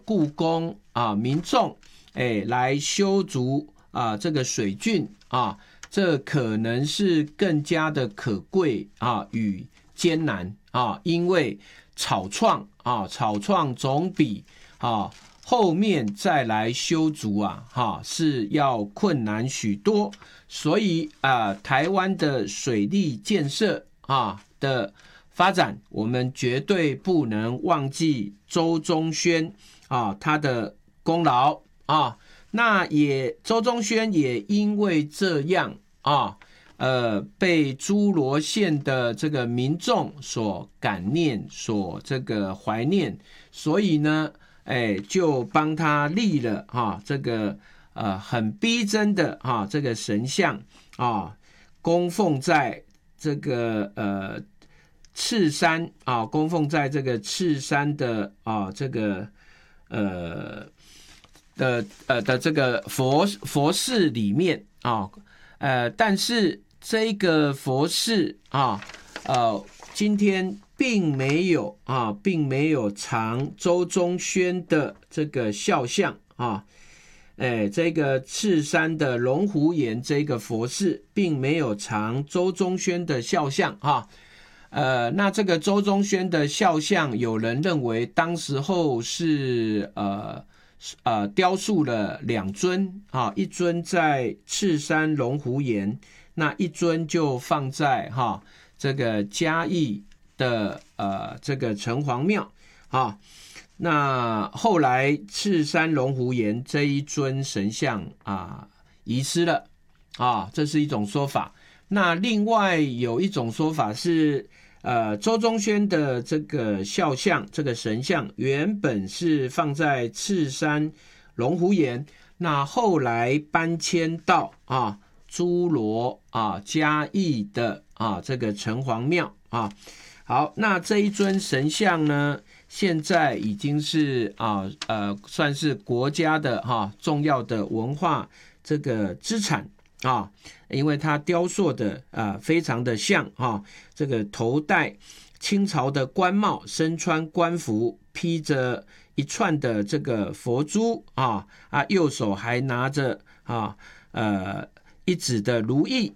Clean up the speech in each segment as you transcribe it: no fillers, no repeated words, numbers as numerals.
故宫民众来修筑这个水郡这可能是更加的可贵与艰难因为草创总比后面再来修筑是要困难许多，所以台湾的水利建设的发展，我们绝对不能忘记周宗宣他的功劳那周宗宣也因为这样被诸罗县的这个民众所感念，所这个怀念，所以呢就帮他立了这个很逼真的这个神像供奉在这个赤山供奉在这个赤山的这个的这个佛寺里面但是这个佛寺今天并没有藏周宗宣的这个肖像这个赤山的龙湖岩这个佛寺并没有藏周宗宣的肖像那这个周宗宣的肖像，有人认为当时候是雕塑了2尊一尊在赤山龙湖岩，那一尊就放在这个嘉义的这个城隍庙那后来赤山龙湖岩这一尊神像遗失了这是一种说法。那另外有一种说法是周宗宣的这个肖像，这个神像原本是放在赤山龙湖岩，那后来搬迁到诸罗嘉义的这个城隍庙好，那这一尊神像呢，现在已经是算是国家的重要的文化这个资产因为它雕塑的非常的像这个头戴清朝的官帽，身穿官服，披着一串的这个佛珠右手还拿着一指的如意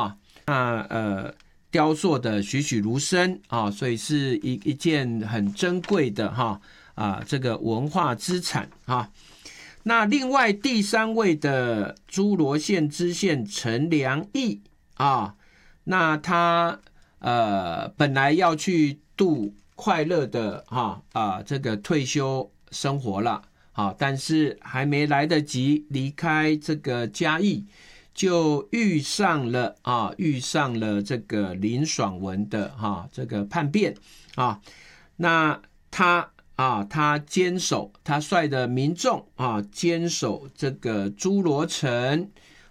雕塑的栩栩如生所以是一件很珍贵的这个文化资产那另外第3位的诸罗县知县陈良义那他本来要去度快乐的这个退休生活了但是还没来得及离开这个嘉义，就遇上了这个林爽文的这个叛变那他坚守，他率的民众坚守这个诸罗城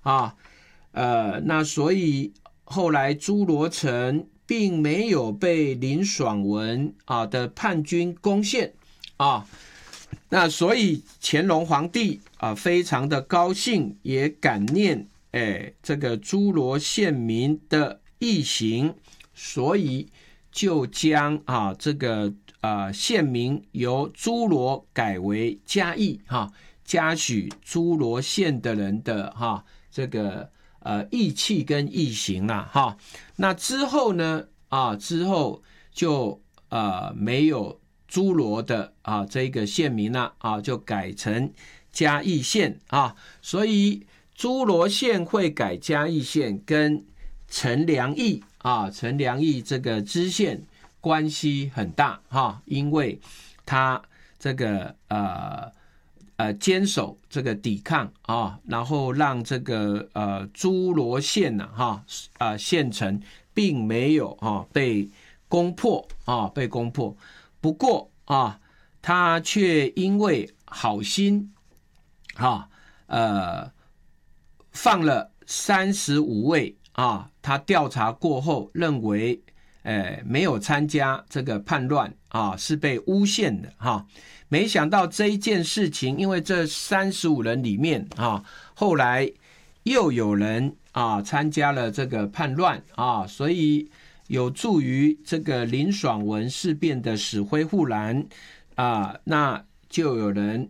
那所以后来诸罗城并没有被林爽文的叛军攻陷那所以乾隆皇帝非常的高兴，也感念这个诸罗县民的义行，所以就将这个县名由诸罗改为嘉义嘉许诸罗县的人的这个义气跟义行那之后呢之后就没有诸罗的这个县名了就改成嘉义县所以诸罗县会改嘉义县跟陈良义这个知县关系很大因为他这个坚守这个抵抗然后让这个诸罗县县城并没有被攻破不过他却因为好心放了35位他调查过后认为没有参加这个叛乱是被诬陷的没想到这一件事情，因为这35人里面后来又有人参加了这个叛乱所以有助于这个林爽文事变的死灰复燃那就有人